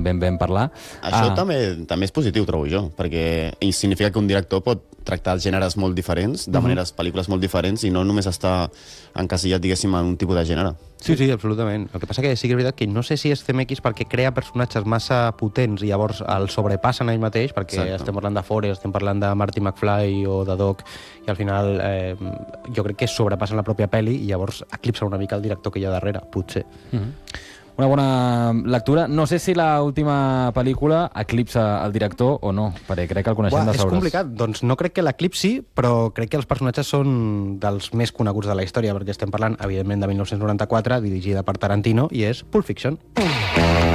ben bé en parlar. Això també és positiu, trobo jo, perquè significa que un director pot tractar gèneres molt diferents, de maneres, pel·lícules molt diferents, i no només està encasillat, diguéssim, en un tipus de gènere. Sí, absolutament. El que passa que sí que és veritat que no sé si és CMX perquè crea personatges massa potents i llavors el sobrepassen ell mateix, perquè estem parlant de Forrest, estem parlant de Marty McFly o de Doc, i al final jo crec que sobrepassen la pròpia pel·li i llavors eclipsa una mica el director que hi ha darrere, potser. Una bona lectura. No sé si l'última pel·lícula eclipsa el director o no, perquè crec que el coneixem de sobres. És complicat. Doncs no crec que l'eclipsi, però crec que els personatges són dels més coneguts de la història, perquè estem parlant, evidentment, de 1994, dirigida per Tarantino, i és Pulp Fiction.